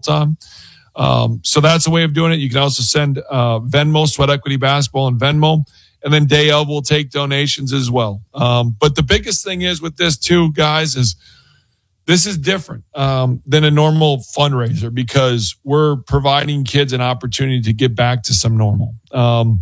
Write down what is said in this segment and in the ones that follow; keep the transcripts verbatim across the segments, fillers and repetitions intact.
built on. Um, so that's a way of doing it. You can also send uh, Venmo, Sweat Equity Basketball and Venmo. And then day of will take donations as well. Um, but the biggest thing is with this too, guys, is this is different um, than a normal fundraiser because we're providing kids an opportunity to get back to some normal. Um,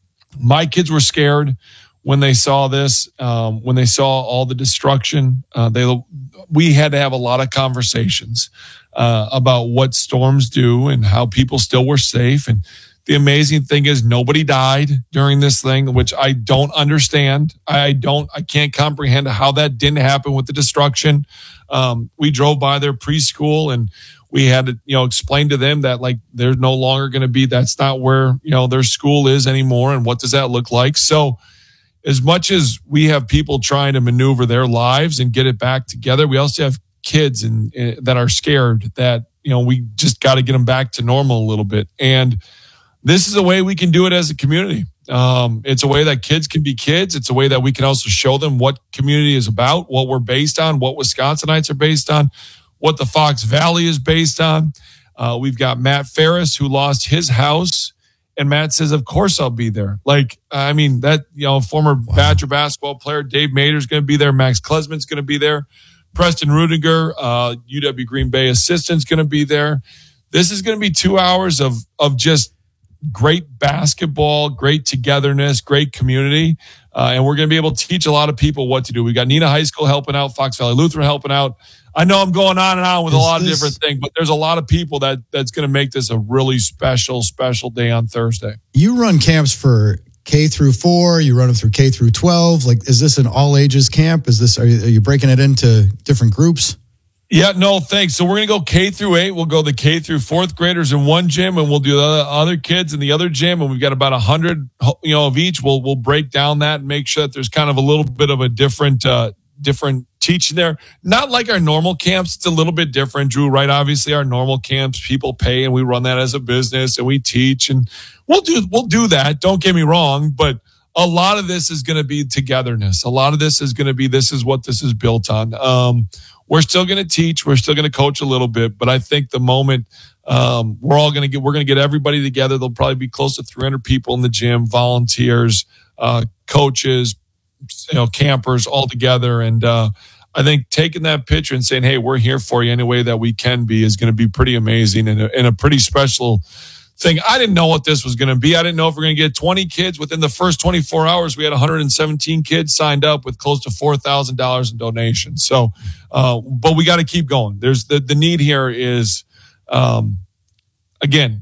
my kids were scared when they saw this, um, when they saw all the destruction. Uh, they we had to have a lot of conversations uh, about what storms do and how people still were safe. And the amazing thing is nobody died during this thing, which I don't understand. I don't, I can't comprehend how that didn't happen with the destruction. Um, we drove by their preschool and we had to, you know, explain to them that like they're no longer going to be, that's not where, you know, their school is anymore. And what does that look like? So as much as we have people trying to maneuver their lives and get it back together, we also have kids and uh, that are scared that, you know, we just got to get them back to normal a little bit. And this is a way we can do it as a community. Um, it's a way that kids can be kids. It's a way that we can also show them what community is about, what we're based on, what Wisconsinites are based on, what the Fox Valley is based on. Uh, we've got Matt Ferris, who lost his house. And Matt says, of course I'll be there. Like, I mean, that, you know, former wow. Badger basketball player, Dave Mader's going to be there. Max Klesman's going to be there. Preston Rudiger, uh, U W Green Bay assistant's going to be there. This is going to be two hours of, of just great basketball, great togetherness, great community. Uh, and we're going to be able to teach a lot of people what to do. We got Neenah High School helping out, Fox Valley Lutheran helping out. I know I'm going on and on with is a lot this, of different things, but there's a lot of people that that's going to make this a really special, special day on Thursday. You run camps for K through four, you run them through K through twelve. Like, is this an all ages camp? Is this, are you, are you breaking it into different groups? Yeah, no, thanks. So we're going to go K through eight. We'll go the K through fourth graders in one gym, and we'll do the other kids in the other gym. And we've got about a hundred, you know, of each. We'll we'll break down that and make sure that there's kind of a little bit of a different, uh, different teaching there. Not like our normal camps. It's a little bit different, Drew. Right? Obviously, our normal camps, people pay, and we run that as a business, and we teach, and we'll do we'll do that. Don't get me wrong, but a lot of this is going to be togetherness. A lot of this is going to be this is what this is built on. Um, We're still going to teach. We're still going to coach a little bit, but I think the moment um, we're all going to get, we're going to get everybody together. There'll probably be close to three hundred people in the gym, volunteers, uh, coaches, you know, campers all together. And uh, I think taking that picture and saying, "Hey, we're here for you any way that we can be," is going to be pretty amazing and a, and a pretty special thing. I didn't know what this was going to be. I didn't know if we're going to get twenty kids within the first twenty-four hours. We had one hundred seventeen kids signed up with close to four thousand dollars in donations. So, uh, but we got to keep going. There's the, the need here is, um, again,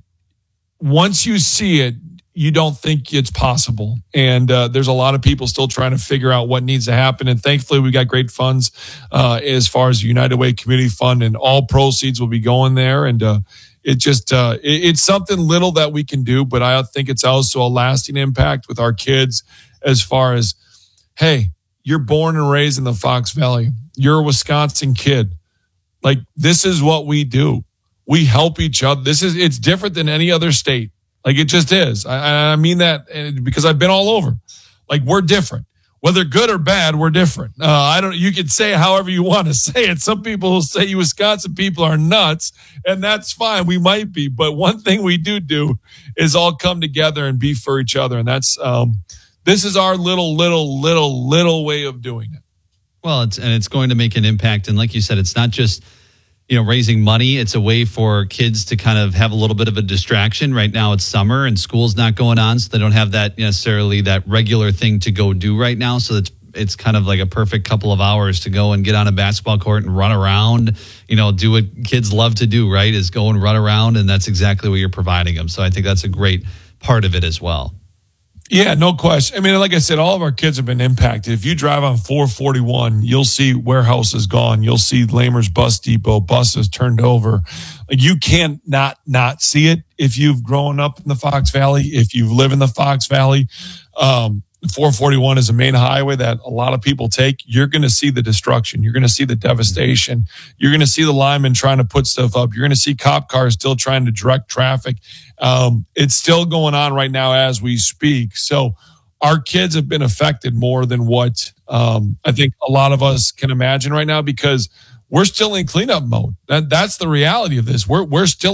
once you see it, you don't think it's possible. And, uh, there's a lot of people still trying to figure out what needs to happen. And thankfully we got great funds, uh, as far as United Way Community Fund, and all proceeds will be going there. And, uh, It just, uh, it, it's something little that we can do, but I think it's also a lasting impact with our kids as far as, hey, you're born and raised in the Fox Valley. You're a Wisconsin kid. Like, this is what we do. We help each other. This is, it's different than any other state. Like, it just is. I, I mean that because I've been all over. Like, we're different. Whether good or bad, we're different. Uh, I don't. You can say it however you want to say it. Some people will say you Wisconsin people are nuts, and that's fine. We might be, but one thing we do do is all come together and be for each other, and that's um, this is our little, little, little, little way of doing it. Well, it's and it's going to make an impact, and like you said, it's not just, you know, raising money. It's a way for kids to kind of have a little bit of a distraction. Right now it's summer and school's not going on, so they don't have that necessarily that regular thing to go do right now. So it's it's kind of like a perfect couple of hours to go and get on a basketball court and run around, you know, do what kids love to do, right? Is go and run around, and that's exactly what you're providing them. So I think that's a great part of it as well. Yeah, no question. I mean, like I said, all of our kids have been impacted. If you drive on four forty-one, you'll see warehouses gone. You'll see Lamer's Bus Depot, buses turned over. Like, you can't not not see it if you've grown up in the Fox Valley, if you live in the Fox Valley. Um, four forty-one is a main highway that a lot of people take. You're going to see the destruction. You're going to see the devastation. You're going to see the linemen trying to put stuff up. You're going to see cop cars still trying to direct traffic. Um, it's still going on right now as we speak. So our kids have been affected more than what um, I think a lot of us can imagine right now, because we're still in cleanup mode. That, that's the reality of this. We're we're still